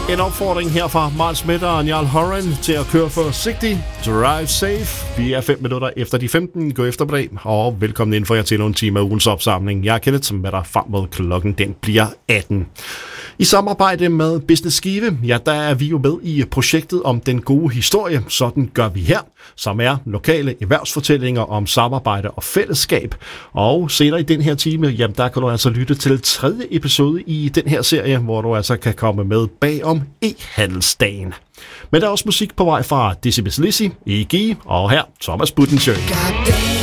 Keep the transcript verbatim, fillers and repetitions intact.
En opfordring her fra Martin Schmidt og Niall Horan til at køre forsigtigt, drive safe. Vi er fem minutter efter de femten. Gå efter på dag, og velkommen ind for jer til en time af ugens opsamling. Jeg er Kenneth, som er der frem mod klokken, den bliver atten. I samarbejde med Business Skive, ja, der er vi jo med i projektet om den gode historie. Sådan gør vi her, som er lokale erhvervsfortællinger om samarbejde og fællesskab. Og senere i den her time, jamen, der kan du altså lytte til tredje episode i den her serie, hvor du altså kan komme med bagom e-handelsdagen. Men der er også musik på vej fra Dizzy Miss Lizzy, E G og her Thomas Budensjø.